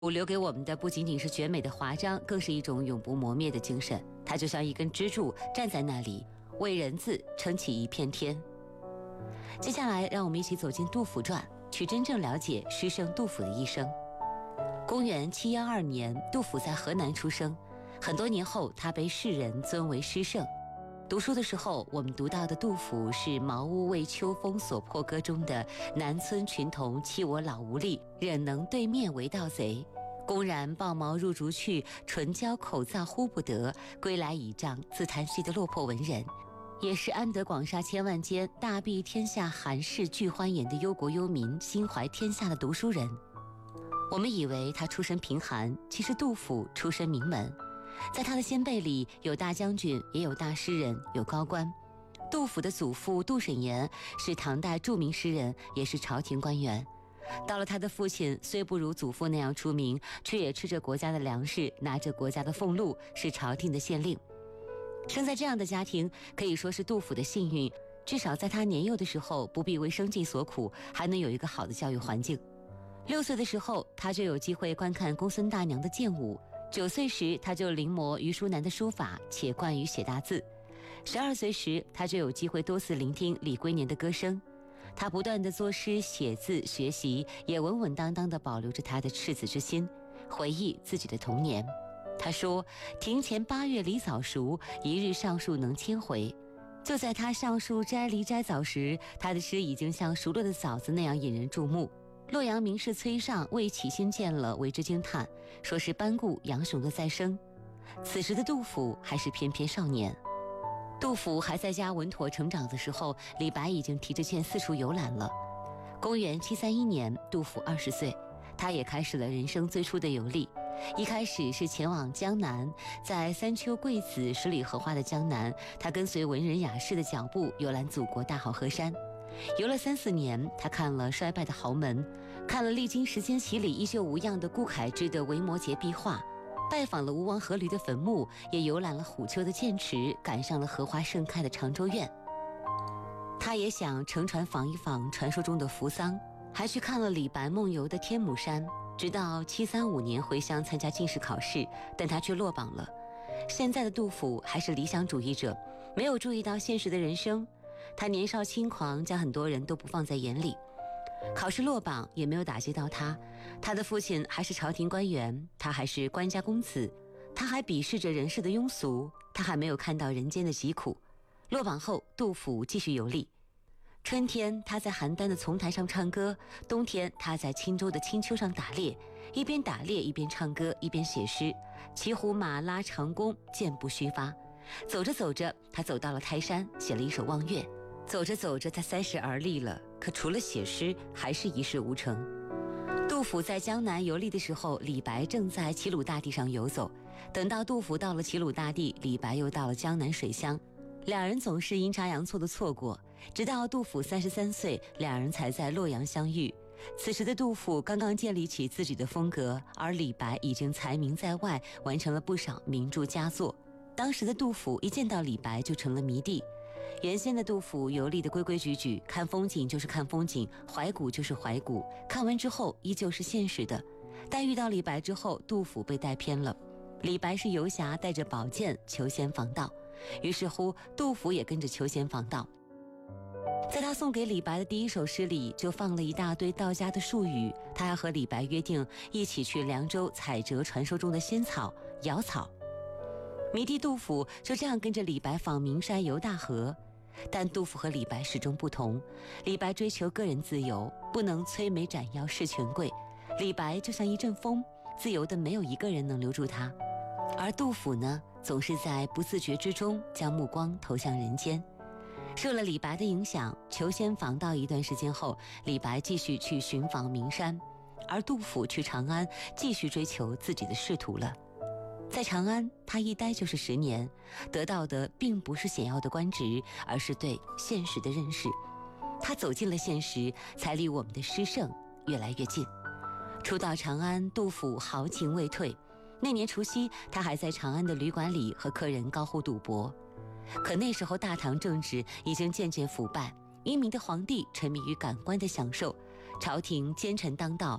留给我们的不仅仅是绝美的华章，更是一种永不磨灭的精神。它就像一根支柱站在那里，为人字撑起一片天。接下来让我们一起走进杜甫传，去真正了解诗圣杜甫的一生。公元712年，杜甫在河南出生，很多年后他被世人尊为诗圣。读书的时候，我们读到的杜甫是茅屋为秋风所破歌中的南村群童欺我老无力，忍能对面为盗贼，公然抱茅入竹去，唇焦口燥呼不得，归来倚杖自叹息的落魄文人，也是安得广厦千万间，大庇天下寒士俱欢颜的忧国忧民，心怀天下的读书人。我们以为他出身贫寒，其实杜甫出身名门，在他的先辈里有大将军，也有大诗人，有高官。杜甫的祖父杜审言是唐代著名诗人，也是朝廷官员。到了他的父亲，虽不如祖父那样出名，却也吃着国家的粮食，拿着国家的俸禄，是朝廷的县令。生在这样的家庭可以说是杜甫的幸运，至少在他年幼的时候不必为生计所苦，还能有一个好的教育环境。6岁的时候，他就有机会观看公孙大娘的剑舞；9岁时，他就临摹虞书南的书法，且惯于写大字；12岁时，他就有机会多次聆听李龟年的歌声。他不断地作诗写字学习，也稳稳当当地保留着他的赤子之心，回忆自己的童年。他说：庭前8月梨枣熟，一日上树能千回。就在他上树摘梨摘枣时，他的诗已经像熟了的枣子那样引人注目。洛阳名士崔尚为其新见了，为之惊叹，说是班固杨雄的再生。此时的杜甫还是翩翩少年。杜甫还在家稳妥成长的时候，李白已经提着剑四处游览了。公元731年，杜甫20岁，他也开始了人生最初的游历。一开始是前往江南，在三秋桂子十里荷花的江南，他跟随文人雅士的脚步游览祖国大好河山。游了3、4年，他看了衰败的豪门，看了历经时间洗礼依旧无恙的顾恺之的维摩诘壁画，拜访了吴王阖闾的坟墓，也游览了虎丘的剑池，赶上了荷花盛开的长洲院。他也想乘船访一访传说中的扶桑，还去看了李白梦游的天姥山。直到735年回乡参加进士考试，但他却落榜了。现在的杜甫还是理想主义者，没有注意到现实的人生。他年少轻狂，将很多人都不放在眼里。考试落榜也没有打击到他，他的父亲还是朝廷官员，他还是官家公子，他还鄙视着人世的庸俗，他还没有看到人间的疾苦。落榜后，杜甫继续游历。春天他在邯郸的丛台上唱歌，冬天他在青州的青丘上打猎，一边打猎一边唱歌一边写诗，骑虎马拉长弓，箭不虚发。走着走着，他走到了泰山，写了一首《望岳》。走着走着，他30而立了，可除了写诗，还是一事无成。杜甫在江南游历的时候，李白正在齐鲁大地上游走。等到杜甫到了齐鲁大地，李白又到了江南水乡，两人总是阴差阳错的错过，直到杜甫33岁，两人才在洛阳相遇。此时的杜甫刚刚建立起自己的风格，而李白已经才名在外，完成了不少名著佳作。当时的杜甫一见到李白就成了迷弟。原先的杜甫游历的规规矩矩，看风景就是看风景，怀古就是怀古，看完之后依旧是现实的。但遇到李白之后，杜甫被带偏了。李白是游侠，带着宝剑求仙访道，于是乎杜甫也跟着求仙访道。在他送给李白的第一首诗里，就放了一大堆道家的术语。他还和李白约定一起去凉州采折传说中的仙草瑶草。迷弟杜甫就这样跟着李白访名山游大河。但杜甫和李白始终不同，李白追求个人自由，不能摧眉斩腰事权贵，李白就像一阵风，自由的没有一个人能留住他。而杜甫呢，总是在不自觉之中将目光投向人间。受了李白的影响，求仙访道一段时间后，李白继续去寻访名山，而杜甫去长安继续追求自己的仕途了。在长安，他一待就是10年，得到的并不是显要的官职，而是对现实的认识。他走进了现实，才离我们的诗圣越来越近。初到长安，杜甫豪情未退。那年除夕，他还在长安的旅馆里和客人高呼赌博。可那时候大唐政治已经渐渐腐败，英明的皇帝沉迷于感官的享受，朝廷奸臣当道，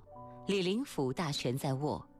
李林甫大权在握，